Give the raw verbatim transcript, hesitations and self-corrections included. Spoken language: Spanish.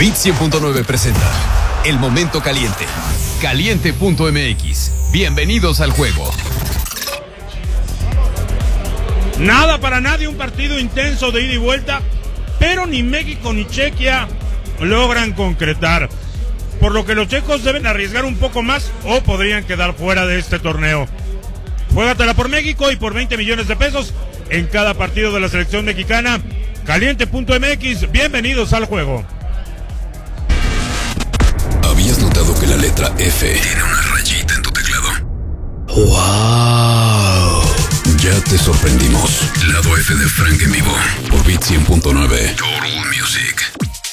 Bit cien punto nueve presenta El Momento Caliente. Caliente punto m x. Bienvenidos al juego. Nada para nadie, un partido intenso de ida y vuelta, pero ni México ni Chequia logran concretar, por lo que los checos deben arriesgar un poco más o podrían quedar fuera de este torneo. Juégatela por México y por veinte millones de pesos en cada partido de la selección mexicana. Caliente punto m x, bienvenidos al juego. ¿Habías notado que la letra F tiene una rayita en tu teclado? ¡Wow! Ya te sorprendimos. Lado F de Frank en vivo por Bit cien punto nueve. Total Music.